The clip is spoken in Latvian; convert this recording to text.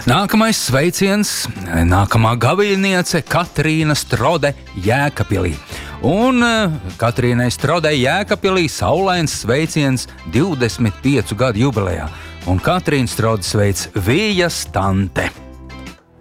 Nākamais sveiciens, nākamā gavīniece Katrīna Strode Jēkabpilī. Un Katrīnai Strodei Jēkabpilī saulains sveiciens 25 gadu jubilejā. Un Katrīna Strode sveic Vijas tante.